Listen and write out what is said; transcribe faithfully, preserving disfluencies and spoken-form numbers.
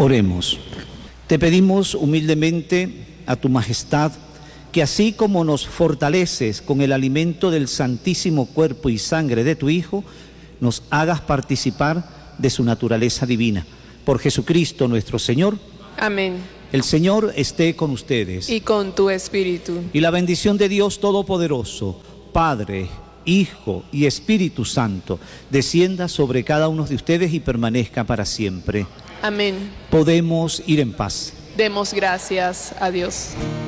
Oremos. Te pedimos humildemente a tu majestad que así como nos fortaleces con el alimento del santísimo cuerpo y sangre de tu Hijo, nos hagas participar de su naturaleza divina. Por Jesucristo nuestro Señor. Amén. El Señor esté con ustedes. Y con tu espíritu. Y la bendición de Dios Todopoderoso, Padre, Hijo y Espíritu Santo, descienda sobre cada uno de ustedes y permanezca para siempre. Amén. Podemos ir en paz. Demos gracias a Dios.